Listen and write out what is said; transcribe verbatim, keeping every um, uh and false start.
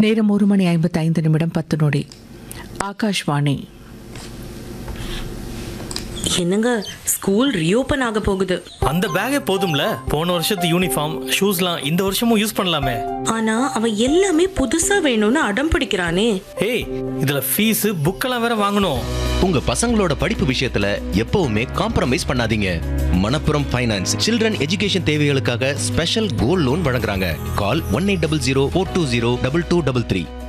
நேரம் ஒரு மணி ஐம்பத்தி ஐந்து நிமிடம் பத்து நொடி. ஆகாஷ்வாணி. என்னங்க, ஸ்கூல் ரீஓபன் ஆக போகுது. அந்த பேக்கே போதும்ல, போன வருஷத்து யூனிஃபார்ம் ஷூஸ்லாம் இந்த வருஷமும் யூஸ் பண்ணலாமே. ஆனா அவன் எல்லாமே புதுசா வேணும்னு அடம் பிடிக்கிறானே. ஏய், இதுல ஃபீஸ் புக்கெல்லாம் வேற வாங்கணும். உங்க பசங்களோட படிப்பு விஷயத்துல எப்பவுமே காம்ப்ரமைஸ் பண்ணாதீங்க. மணப்புரம் ஃபைனான்ஸ் சில்ட்ரன் எஜுகேஷன் தேவைகளுக்காக ஸ்பெஷல் கோல்ட் லோன் வழங்குறாங்க. கால் one eight double zero four two zero double two double three.